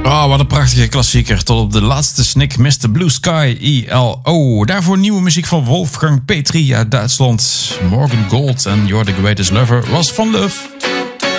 Oh, wat een prachtige klassieker. Tot op de laatste snik, Mr. Blue Sky, ELO. Daarvoor nieuwe muziek van Wolfgang Petri uit Duitsland. Morgan Gold en You're the Greatest Lover was van Love.